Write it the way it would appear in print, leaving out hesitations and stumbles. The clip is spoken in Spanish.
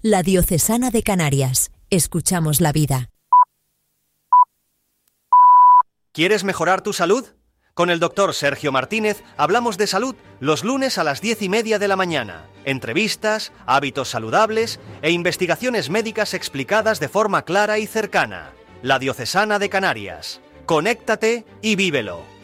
La Diocesana de Canarias. Escuchamos la vida. ¿Quieres mejorar tu salud? Con el doctor Sergio Martínez hablamos de salud los lunes a las 10:30 de la mañana. Entrevistas, hábitos saludables e investigaciones médicas explicadas de forma clara y cercana. La Diocesana de Canarias. Conéctate y vívelo.